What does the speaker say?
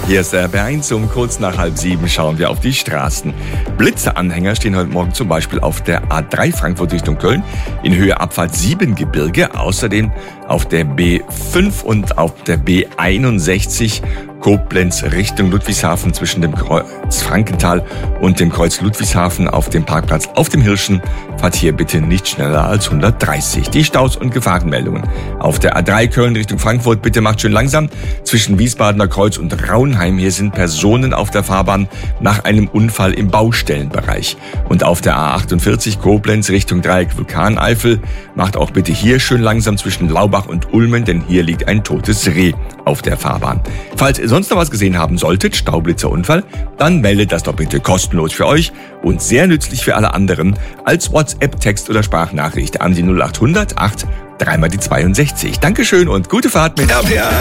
Hier ist der RBR1. Um kurz nach 6:30 schauen wir auf die Straßen. Blitzeanhänger stehen heute Morgen zum Beispiel auf der A3 Frankfurt Richtung Köln, in Höhe Abfahrt Siebengebirge, außerdem auf der B5 und auf der B61 Koblenz Richtung Ludwigshafen zwischen dem Kreuz Frankenthal und dem Kreuz Ludwigshafen auf dem Parkplatz auf dem Hirschen. Fahrt hier bitte nicht schneller als 130. Die Staus und Gefahrenmeldungen. Auf der A3 Köln Richtung Frankfurt, bitte macht schön langsam. Zwischen Wiesbadener Kreuz und Raunheim, hier sind Personen auf der Fahrbahn nach einem Unfall im Baustellenbereich. Und auf der A48 Koblenz Richtung Dreieck Vulkaneifel, macht auch bitte hier schön langsam zwischen Laubach und Ulmen, denn hier liegt ein totes Reh auf der Fahrbahn. Falls ihr sonst noch was gesehen haben solltet, Staublitzerunfall, dann meldet das doch bitte kostenlos für euch und sehr nützlich für alle anderen als WhatsApp, Text oder Sprachnachricht an die 0800 8 3 mal die 62. Dankeschön und gute Fahrt mit RPR.